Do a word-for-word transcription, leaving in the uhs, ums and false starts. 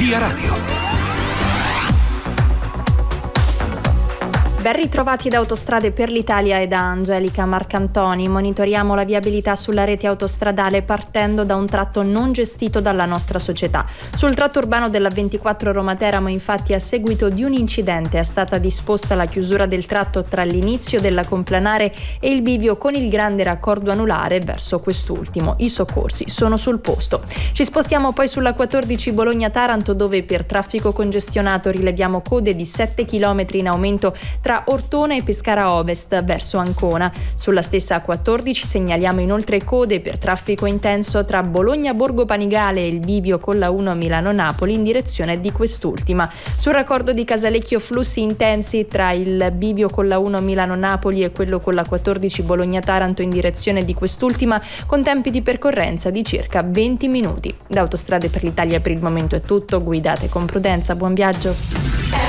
Via Radio. Ben ritrovati da Autostrade per l'Italia e da Angelica Marcantoni. Monitoriamo la viabilità sulla rete autostradale partendo da un tratto non gestito dalla nostra società. Sul tratto urbano della ventiquattro Roma-Teramo, infatti, a seguito di un incidente è stata disposta la chiusura del tratto tra l'inizio della complanare e il bivio con il grande raccordo anulare verso quest'ultimo. I soccorsi sono sul posto. Ci spostiamo poi sulla quattordici Bologna-Taranto, dove per traffico congestionato rileviamo code di sette chilometri in aumento tra Ortona e Pescara Ovest verso Ancona. Sulla stessa A quattordici segnaliamo inoltre code per traffico intenso tra Bologna Borgo Panigale e il bivio con la uno Milano-Napoli in direzione di quest'ultima. Sul raccordo di Casalecchio flussi intensi tra il bivio con la uno Milano-Napoli e quello con la quattordici Bologna-Taranto in direzione di quest'ultima, con tempi di percorrenza di circa venti minuti. Da Autostrade per l'Italia per il momento è tutto, guidate con prudenza, buon viaggio.